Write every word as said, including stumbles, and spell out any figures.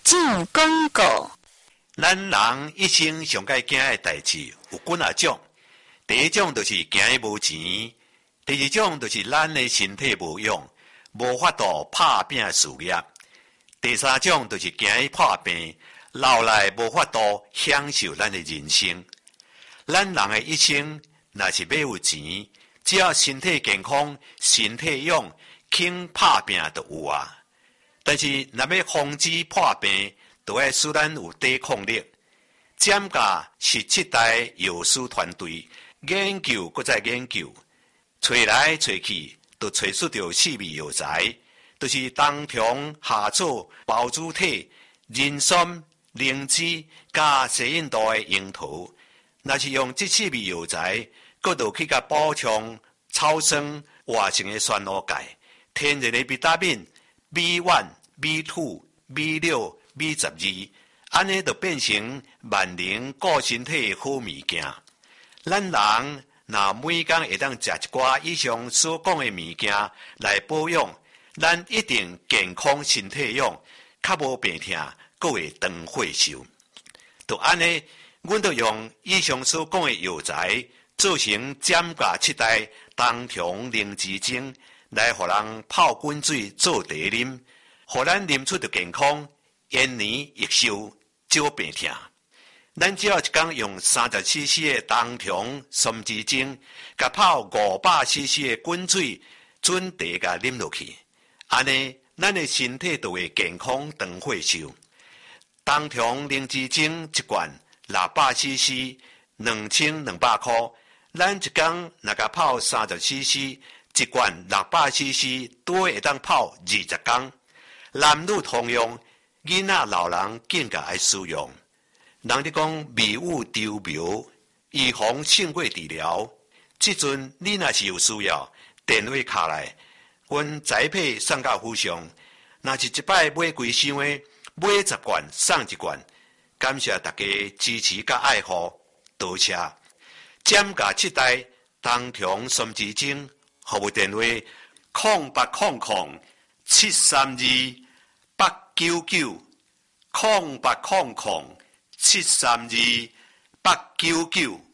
进广告。 咱人一生上该惊的代志有几啊种。第一种就是惊伊无钱，第二种就是咱的身体无用，无法度拍拼事业。第三种就是惊伊破病，老来无法度享受咱的人生。咱人的一生，若是要有钱，只要身体健康、身体勇，肯拍拼就有啊。但是若要防止破病，就要使咱有抵抗力。占甲是七代药师团队研究，搁再研究，找来找去，就找出着四味药材，就是冬虫夏草、包子体、人参、灵芝加西印度的樱桃。若是用这四味药材，搁就去甲补充草酸活性的酸卤钙、天然的维他命 B 一、B 二、B 六、B 十二，安尼就变成万能顾身体的好物件。咱人若每工会当食一寡以上所讲的物件来保养，咱一定健康身体用，较无病痛，搁会长岁寿。就安尼，阮就用以上所讲的药材做成占甲七代冬虫灵芝精，来互人泡滚水做茶啉，互咱啉出着健康，延年益寿，少病痛。咱只要一工用三十 C C 的冬虫松枝精，甲泡五百 C C 的滚水准茶甲啉落去，安尼咱的身体就会健康长岁寿。冬虫灵芝精一罐六百 C C， 两千两百块。咱一工若甲泡三十 C C， 一罐六百 C C， 多会当泡二十工。男女通用，囡仔老人更加爱使用。人哋讲迷雾丢苗，预防胜过治疗。即阵你若是有需要，电话卡来，阮宅配送到府上。若是一摆买几箱的，买十罐送一罐。感谢大家支持甲爱护，多谢。占甲七代冬虫松枝精，服务电话空八空空七三二八九九空八空空七三二八九九。